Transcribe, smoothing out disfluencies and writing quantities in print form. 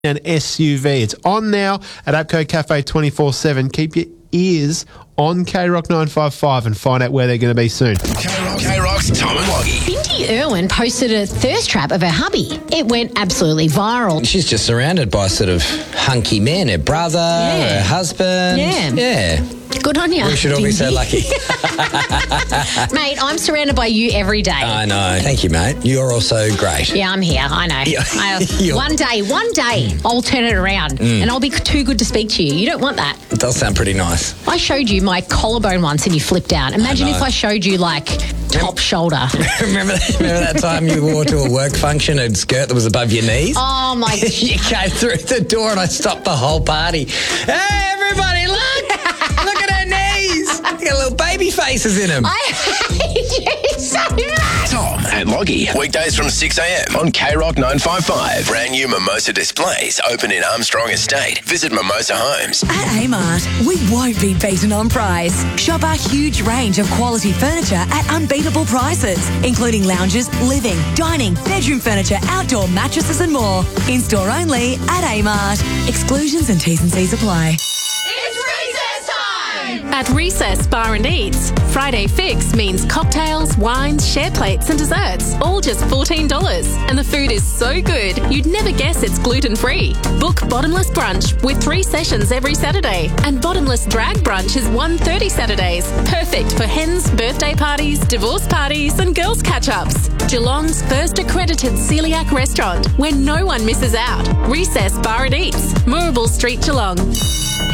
an SUV. It's on now at APCO Cafe 24/7. Keep your ears on K-Rock 955 and find out where they're going to be soon. K-Rock's Tom and Loggy. Bindi Irwin posted a thirst trap of her hubby. It went absolutely viral. She's just surrounded by sort of hunky men, her brother, her husband. Yeah. Good on you. We should all be so lucky. Mate, I'm surrounded by you every day. I know. Thank you, mate. You're also great. Yeah, I'm here. I know. One day, I'll turn it around and I'll be too good to speak to you. You don't want that. It does sound pretty nice. I showed you my collarbone once and you flipped out. Imagine if I showed you, like, top shoulder. Remember that time you wore to a work function a skirt that was above your knees? Oh, my God. You came through the door and I stopped the whole party. Hey, everybody, look! Look at her knees! They got little baby faces in them. I hate you so much. Tom and Loggy. Weekdays from 6 a.m. on K-Rock 955. Brand new Mimosa displays open in Armstrong Estate. Visit Mimosa Homes. At Amart, we won't be beaten on price. Shop our huge range of quality furniture at unbeatable prices, including lounges, living, dining, bedroom furniture, outdoor mattresses and more. In-store only at Amart. Exclusions and T's and C's apply. At Recess Bar and Eats, Friday Fix means cocktails, wines, share plates and desserts, all just $14. And the food is so good, you'd never guess it's gluten-free. Book Bottomless Brunch with 3 sessions every Saturday. And Bottomless Drag Brunch is 1:30 Saturdays. Perfect for hens, birthday parties, divorce parties and girls' catch-ups. Geelong's first accredited celiac restaurant where no one misses out. Recess Bar and Eats, Moorabool Street, Geelong.